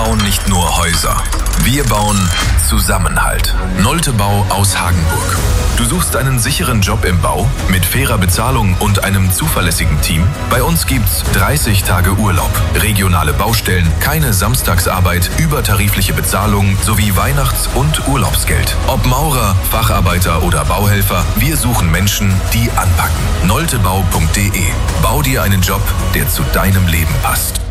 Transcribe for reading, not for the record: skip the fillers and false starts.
bauen nicht nur Häuser. Wir bauen Zusammenhalt. Nolte Bau aus Hagenburg. Du suchst einen sicheren Job im Bau mit fairer Bezahlung und einem zuverlässigen Team? Bei uns gibt's 30 Tage Urlaub, regionale Baustellen, keine Samstagsarbeit, übertarifliche Bezahlung sowie Weihnachts- und Urlaubsgeld. Ob Maurer, Facharbeiter oder Bauhelfer, wir suchen Menschen, die anpacken. noltebau.de. Bau dir einen Job, der zu deinem Leben passt.